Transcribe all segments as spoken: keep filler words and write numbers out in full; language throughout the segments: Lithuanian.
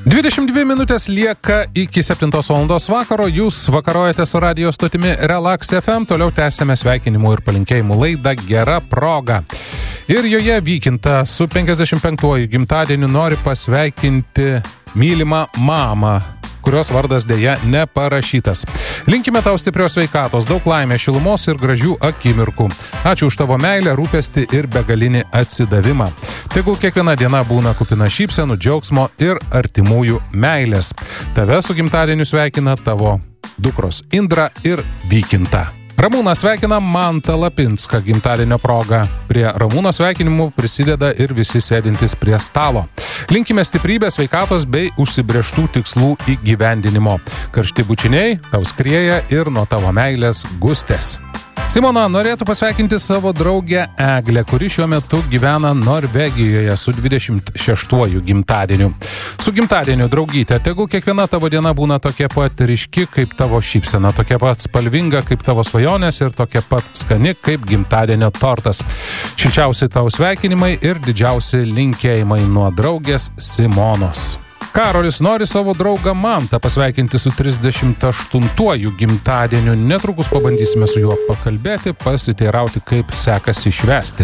dvidešimt dvi minutės lieka iki septintos valandos vakaro. Jūs vakarojate su radio stotimi Relax F M. Toliau tęsėme sveikinimų ir palinkėjimų laidą Gera proga. Ir joje Vykinta su penkiasdešimt penktuoju gimtadieniu nori pasveikinti mylimą mamą, kurios vardas dėja neparašytas. Linkime tau stiprios sveikatos, daug laimės, šilumos ir gražių akimirkų. Ačiū už tavo meilę, rūpestį ir begalinį atsidavimą. Tegul kiekviena diena būna kupina šypsenų, džiaugsmo ir artimųjų meilės. Tave su gimtadieniu sveikina tavo dukros Indra ir Vykinta. Ramūną sveikina Mantą Lapinską gimtadienio proga. Prie Ramūno sveikinimų prisideda ir visi sėdintys prie stalo. Linkime stiprybės, sveikatos bei užsibrėžtų tikslų įgyvendinimo. Karšti bučiniai tau skrieja ir nuo tavo meilės gustės. Simona norėtų pasveikinti savo draugę Eglę, kuri šiuo metu gyvena Norvegijoje su dvidešimt šeštuoju gimtadieniu. Su gimtadieniu, draugyte, tegul kiekviena tavo diena būna tokia pat ryški kaip tavo šypsena, tokia pat spalvinga kaip tavo svajonės ir tokia pat skani kaip gimtadienio tortas. Šilčiausi tau sveikinimai ir didžiausi linkėjimai nuo draugės Simonos. Karolis nori savo draugą Mantą pasveikinti su trisdešimt aštuntuoju gimtadieniu. Netrukus pabandysime su juo pakalbėti, pasiteirauti, kaip sekasi švęsti.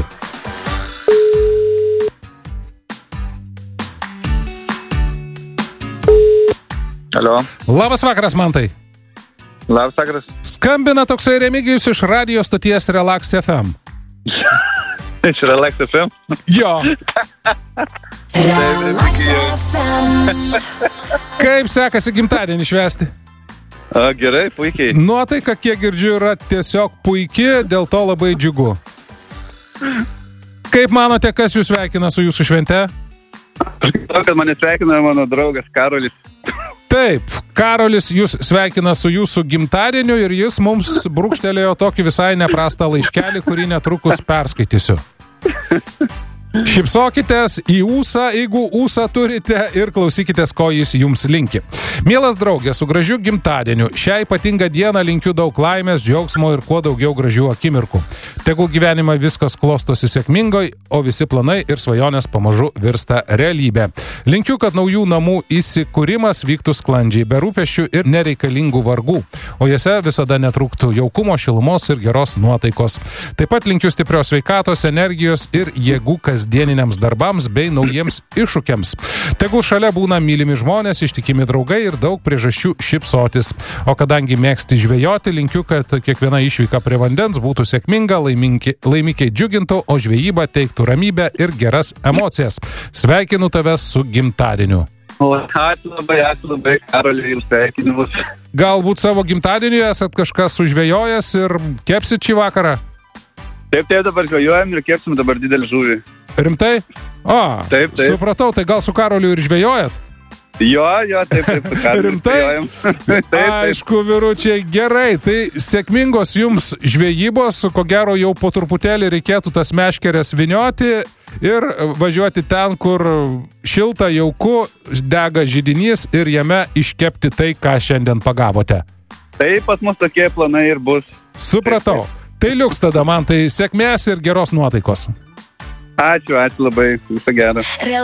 Alio. Labas vakaras, Mantai. Labas vakaras. Skambina toksai Remigijus iš radio stoties Relax F M. Iš Relax F M? Jo. Kaip sekasi gimtadienį švęsti? A, gerai, puikiai. Nuotaika, kiek girdžiu, yra tiesiog puiki, dėl to labai džiugu. Kaip manote, kas jūs sveikina su jūsų švente? Aš žinau, kad mane sveikina mano draugas Karolis. Taip, Karolis jūs sveikina su jūsų gimtadieniu ir jis mums brūkštelėjo tokį visai neprastą laiškelį, kurį netrukus perskaitysiu. Šypsokitės į ūsą, jeigu ūsą turite, ir klausykitės, ko jis jums linki. Mielas draugė, su gražiu gimtadieniu. Šią ypatingą dieną linkiu daug laimės, džiaugsmo ir kuo daugiau gražių akimirkų. Tegul gyvenime viskas klostosi sėkmingai, o visi planai ir svajonės pamažu virsta realybė. Linkiu, kad naujų namų įsikūrimas vyktų sklandžiai, be rūpesčių ir nereikalingų vargų, o jose visada netrūktų jaukumo, šilumos ir geros nuotaikos. Taip pat linkiu stiprios sveikatos, energijos ir jėgų kasdieniniams darbams bei naujiems iššūkiams. Tegul šalia būna mylimi žmonės, ištikimi draugai ir daug priežasčių šypsotis. O kadangi mėgsti žvejoti, linkiu, kad kiekviena išvyka prie vandens būtų sėkminga, laimingi, laimikiai džiugintų, o žvejyba teiktų ramybę ir geras emocijas. Sveikinu tave su gimtadieniu. O, ačiū labai, ačiū labai, Karoliui, jums sveikinimus. Galbūt savo gimtadieniu esat kažką sužvejojęs ir kepsit šį vakarą? Taip, taip, dabar žvejojam ir kepsim dabar didelį žuvį. Rimtai? O, taip, taip. Supratau, tai gal su Karoliu ir žvejojat? Jo, jo, taip, taip, su Karoliu. Rimtai? taip, taip. Aišku, vyručiai, gerai. Tai sėkmingos jums žvejybos, ko gero jau po truputėlį reikėtų tas meškeres vynioti ir važiuoti ten, kur šilta, jauku, dega židinys ir jame iškepti tai, ką šiandien pagavote. Taip, pas mus tokie planai ir bus. Supratau. Taip, taip. Tai liuks tada man, tai sėkmės ir geros nuotaikos. Ačiū, ačiū labai, viso gero.